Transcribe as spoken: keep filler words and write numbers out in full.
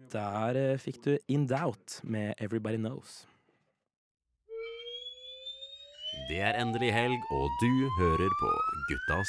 Der eh, fikk du In Doubt med Everybody Knows. Det er endelig helg, og du hører på Guttas